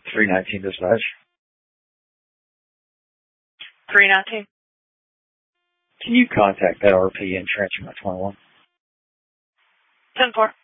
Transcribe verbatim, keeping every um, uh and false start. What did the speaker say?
three nineteen dispatch. three nineteen. Can you contact that R P in transfer twenty-one? ten four.